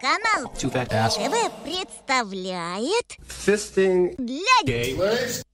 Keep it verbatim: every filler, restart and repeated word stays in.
Канал Too fat ass. ТВ представляет Fisting для gay.